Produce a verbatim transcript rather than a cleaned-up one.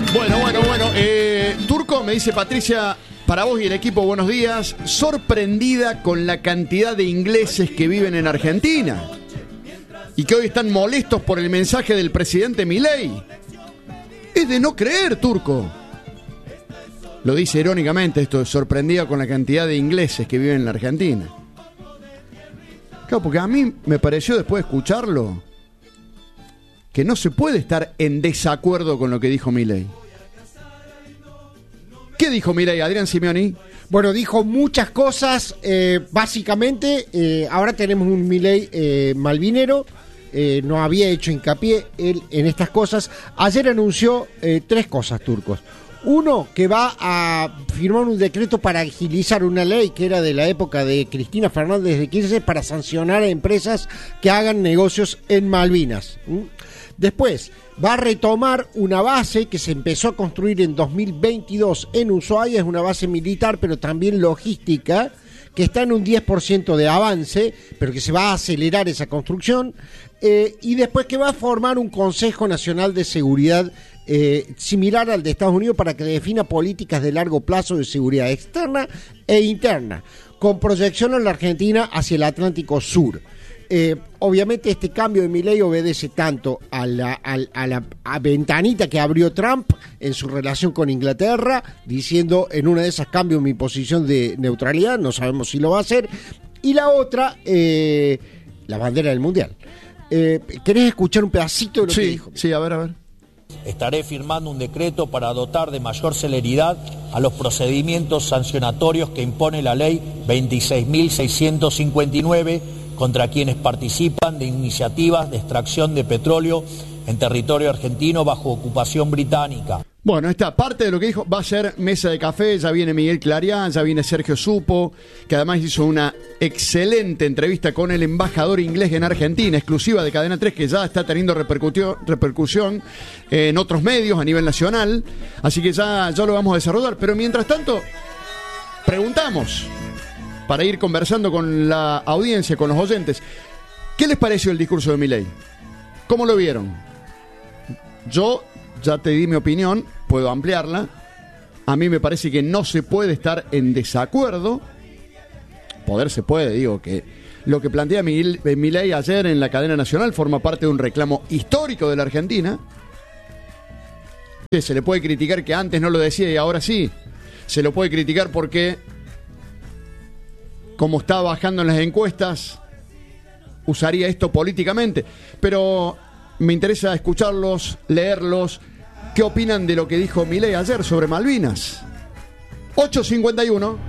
Bueno, bueno, bueno. Eh, Turco, me dice Patricia, para vos y el equipo, buenos días. Sorprendida con la cantidad de ingleses que viven en Argentina y que hoy están molestos por el mensaje del presidente Milei. Es de no creer, Turco. Lo dice irónicamente esto, sorprendida con la cantidad de ingleses que viven en la Argentina. Claro, porque a mí me pareció después de escucharlo que no se puede estar en desacuerdo con lo que dijo Milei. ¿Qué dijo Milei, Adrián Simeoni? Bueno, dijo muchas cosas, eh, básicamente, eh, ahora tenemos un Milei eh, malvinero, eh, no había hecho hincapié él en estas cosas. Ayer anunció eh, tres cosas, Turcos. Uno, que va a firmar un decreto para agilizar una ley que era de la época de Cristina Fernández de Kirchner para sancionar a empresas que hagan negocios en Malvinas. ¿Mm? Después, va a retomar una base que se empezó a construir en dos mil veintidós en Ushuaia, es una base militar, pero también logística, que está en un diez por ciento de avance, pero que se va a acelerar esa construcción, eh, y después que va a formar un Consejo Nacional de Seguridad eh, similar al de Estados Unidos para que defina políticas de largo plazo de seguridad externa e interna, con proyección en la Argentina hacia el Atlántico Sur. Eh, obviamente este cambio de Milei obedece tanto a la, a, a la a ventanita que abrió Trump en su relación con Inglaterra, diciendo en una de esas cambio mi posición de neutralidad, no sabemos si lo va a hacer, y la otra, eh, la bandera del Mundial. Eh, ¿Querés escuchar un pedacito de lo sí, que dijo? Sí, a ver, a ver. Estaré firmando un decreto para dotar de mayor celeridad a los procedimientos sancionatorios que impone la ley veintiséis mil seiscientos cincuenta y nueve contra quienes participan de iniciativas de extracción de petróleo en territorio argentino bajo ocupación británica. Bueno, esta parte de lo que dijo va a ser mesa de café, ya viene Miguel Clarián, ya viene Sergio Supo, que además hizo una excelente entrevista con el embajador inglés en Argentina, exclusiva de Cadena tres, que ya está teniendo repercusión en otros medios a nivel nacional, así que ya, ya lo vamos a desarrollar, pero mientras tanto, preguntamos, para ir conversando con la audiencia, con los oyentes, ¿qué les pareció el discurso de Milei? ¿Cómo lo vieron? Yo ya te di mi opinión, puedo ampliarla. A mí me parece que no se puede estar en desacuerdo. Poder se puede, digo que lo que plantea Milei ayer en la cadena nacional forma parte de un reclamo histórico de la Argentina. Se le puede criticar que antes no lo decía y ahora sí. Se lo puede criticar porque, como está bajando en las encuestas, usaría esto políticamente. Pero me interesa escucharlos, leerlos. ¿Qué opinan de lo que dijo Milei ayer sobre Malvinas? ocho cincuenta y uno